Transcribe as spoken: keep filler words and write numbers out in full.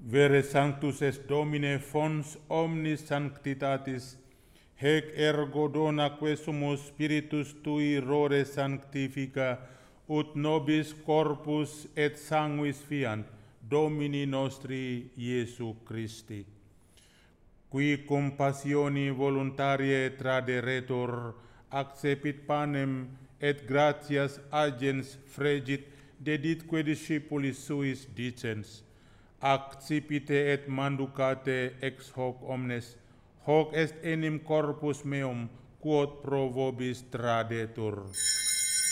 Vere sanctus est Domine fons omnis sanctitatis, hec ergo donaque sumus spiritus tui rore sanctifica, ut nobis corpus et sanguis fiant Domini nostri Iesu Christi, qui cum passioni voluntarie traderetur, accepit panem et gratias agens fregit, deditque discipulis suis dicens, accipite et manducate ex hoc omnes, hoc est enim corpus meum, quod pro vobis tradetur.